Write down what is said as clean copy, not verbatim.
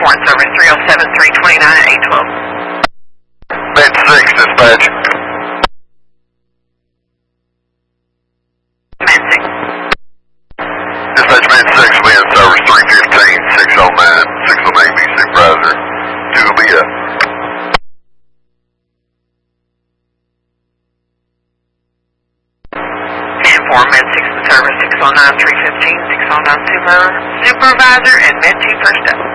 4 in service, 307, 329 at 812. Med 6, dispatch. Med 6. Dispatch Med 6 will be in service, 315, 609, 608 B supervisor. 2 will be up. Med 6 in service, 609, 315, 609 supervisor, and Med 2 first up.